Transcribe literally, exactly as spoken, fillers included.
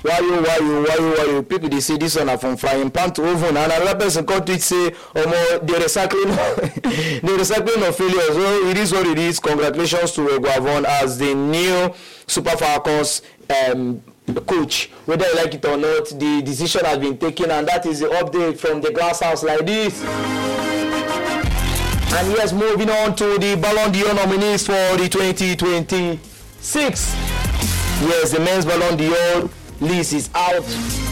why you, why you, why you, why you? People they say this one are from frying pan to oven, and another person come to it say, oh more the recycling, the recycling of failures. So it is what it is. Congratulations to Eguavoen as the new Super Falcons um, coach. Whether you like it or not, the decision has been taken, and that is the update from the glass house like this. And yes, moving on to the Ballon d'Or nominees for the twenty twenty-six. Yes, the men's Ballon d'Or list is out.